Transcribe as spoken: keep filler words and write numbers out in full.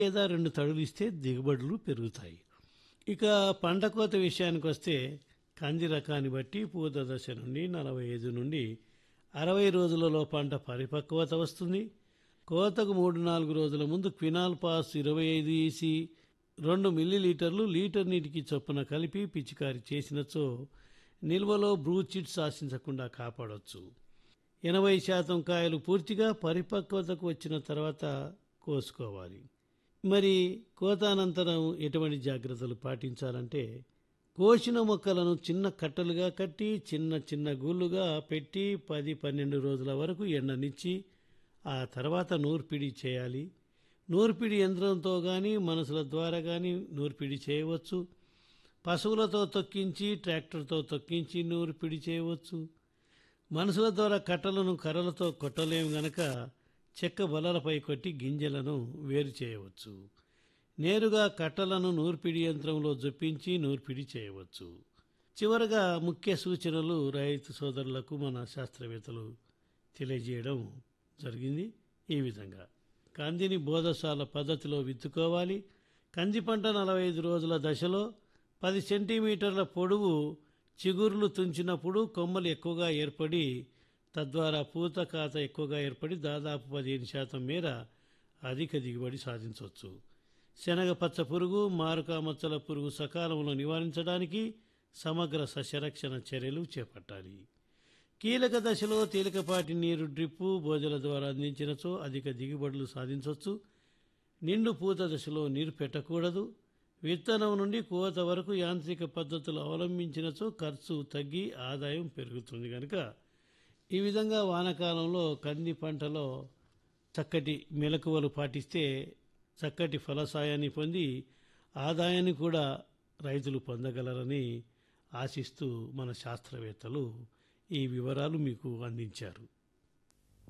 లేదా రెండు తడులు ఇస్తే దిగుబడులు పెరుగుతాయి. ఇక పంట కోత విషయానికొస్తే కంది రకాన్ని బట్టి పూత దశ నుండి నలభై ఐదు నుండి అరవై రోజులలో పంట పరిపక్వత వస్తుంది. కోతకు మూడు నాలుగు రోజుల ముందు క్వినాల్ పాస్ ఇరవై ఐదు ఈసీ రెండు మిల్లీలీటర్లు లీటర్ నీటికి చొప్పున కలిపి పిచికారి చేసినచో నిల్వలో బ్రూచిట్స్ ఆశించకుండా కాపాడవచ్చు. ఎనభై శాతం కాయలు పూర్తిగా పరిపక్వతకు వచ్చిన తర్వాత కోసుకోవాలి. మరి కోత అనంతరం ఎటువంటి జాగ్రత్తలు పాటించాలంటే, కోసిన మొక్కలను చిన్న కట్టలుగా కట్టి చిన్న చిన్న గూళ్ళుగా పెట్టి పది పన్నెండు రోజుల వరకు ఎండనిచ్చి ఆ తర్వాత నూర్పిడి చేయాలి. నూర్పిడి యంత్రంతో కానీ మనుషుల ద్వారా కానీ నూర్పిడి చేయవచ్చు. పశువులతో తొక్కించి ట్రాక్టర్తో తొక్కించి నూర్పిడి చేయవచ్చు. మనుషుల ద్వారా కట్టలను కర్రలతో కొట్టలేము గనక చెక్క బల్లలపై కొట్టి గింజలను వేరు చేయవచ్చు. నేరుగా కట్టలను నూర్పిడి యంత్రంలో జొప్పించి నూర్పిడి చేయవచ్చు. చివరగా ముఖ్య సూచనలు రైతు సోదరులకు మన శాస్త్రవేత్తలు తెలియజేయడం జరిగింది. ఈ విధంగా కందిని బోధశాల పద్ధతిలో విత్తుకోవాలి. కంది పంట నలభై ఐదు రోజుల దశలో పది సెంటీమీటర్ల పొడవు చిగుర్లు తుంచినప్పుడు కొమ్మలు ఎక్కువగా ఏర్పడి తద్వారా పూత కాత ఎక్కువగా ఏర్పడి దాదాపు పదిహేను శాతం మేర అధిక దిగుబడి సాధించవచ్చు. శనగ పచ్చ పురుగు మారుకా మచ్చల పురుగు సకాలంలో నివారించడానికి సమగ్ర సస్యరక్షణ చర్యలు చేపట్టాలి. కీలక దశలో తేలికపాటి నీరు డ్రిప్పు బోజల ద్వారా అందించినచో అధిక దిగుబడులు సాధించవచ్చు. నిండు పూత దశలో నీరు పెట్టకూడదు. విత్తనం నుండి కోత వరకు యాంత్రిక పద్ధతులు అవలంబించినచో ఖర్చు తగ్గి ఆదాయం పెరుగుతుంది. కనుక ఈ విధంగా వానాకాలంలో కంది పంటలో చక్కటి మెలకువలు పాటిస్తే చక్కటి ఫలసాయాన్ని పొంది ఆదాయాన్ని కూడా రైతులు పొందగలరని ఆశిస్తూ మన శాస్త్రవేత్తలు ఈ వివరాలు మీకు అందించారు.